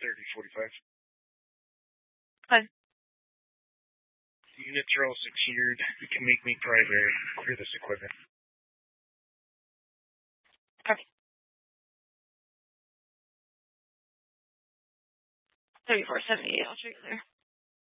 3045. Fine. The units are all secured. You can make me primary. Clear this equipment. Okay. 3478, I'll check there.